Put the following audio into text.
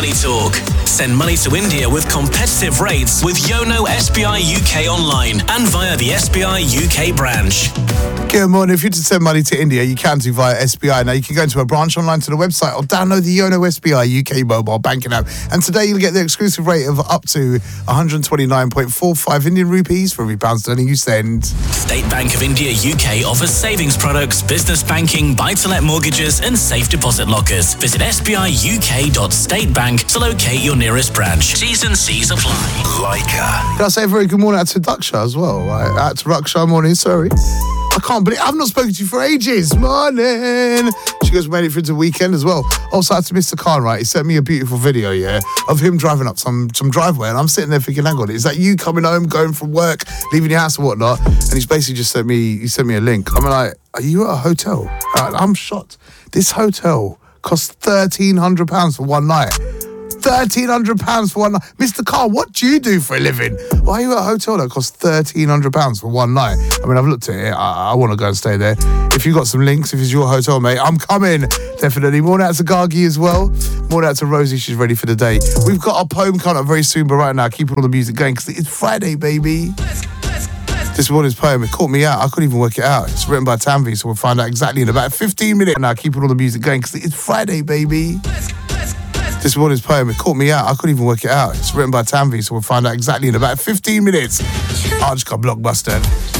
Money Talk. Send money to India with competitive rates with Yono SBI UK online and via the SBI UK branch. Good morning. If you to send money to India, you can do via SBI. Now, you can go into a branch online to the website or download the Yono SBI UK mobile banking app. And today, you'll get the exclusive rate of up to 129.45 Indian rupees for every pound sterling you send. State Bank of India UK offers savings products, business banking, buy-to-let mortgages and safe deposit lockers. Visit sbiuk.statebank to locate your nearest branch. T's and C's apply. Leica. Can I say a very good morning out to Daksha as well? Right? Out to Raksha, morning, sorry. I can't believe I've not spoken to you for ages. Morning. She goes, made it through the weekend as well. Also, out to Mr. Khan, right? He sent me a beautiful video, yeah, of him driving up some driveway, and I'm sitting there thinking, hang on, is that you coming home, going from work, leaving your house and whatnot? And he's basically just sent me a link. I'm like, are you at a hotel? I'm shocked. This hotel costs £1,300 for one night. £1,300 for one night. Mr. Khan, what do you do for a living? Why are you at a hotel that costs £1,300 for one night? I mean, I've looked at it. I want to go and stay there. If you've got some links, if it's your hotel, mate, I'm coming. Definitely. Morning out to Gargi as well. Morning out to Rosie. She's ready for the day. We've got our poem coming up very soon, but right now, keeping all the music going because it's Friday, baby. This morning's poem, it caught me out. I couldn't even work it out. It's written by Tanvi, so we'll find out exactly in about 15 minutes. Now, keeping all the music going because it's Friday, baby. This morning's poem, it caught me out. I couldn't even work it out. It's written by Tanvi, so we'll find out exactly in about 15 minutes. I just got blockbuster.